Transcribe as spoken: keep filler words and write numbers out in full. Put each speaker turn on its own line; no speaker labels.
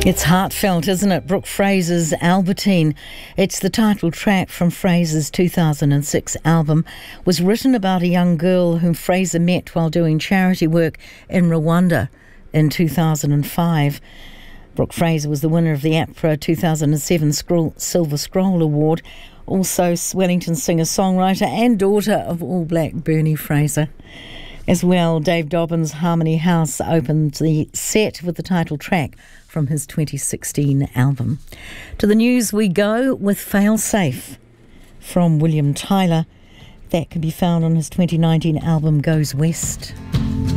It's heartfelt, isn't it? Brooke Fraser's Albertine. It's the title track from Fraser's two thousand six album. Was written about a young girl whom Fraser met while doing charity work in Rwanda in two thousand five. Brooke Fraser was the winner of the APRA two thousand seven Scroll, Silver Scroll Award. Also Wellington singer-songwriter and daughter of All Black Bernie Fraser. As well, Dave Dobbyn's Harmony House opened the set with the title track from his twenty sixteen album. To the news we go with Fail Safe from William Tyler. That can be found on his twenty nineteen album Goes West.